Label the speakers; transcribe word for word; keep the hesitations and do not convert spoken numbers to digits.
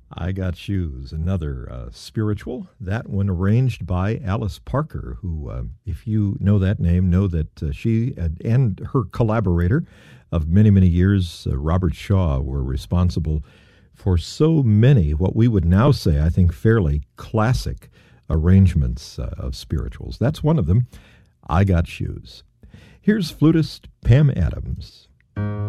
Speaker 1: I Got Shoes, another uh, spiritual. That one arranged by Alice Parker, who, uh, if you know that name, know that uh, she and, and her collaborator of many, many years, uh, Robert Shaw, were responsible for so many, what we would now say, I think, fairly classic arrangements uh, of spirituals. That's one of them, I Got Shoes. Here's flutist Pam Adams.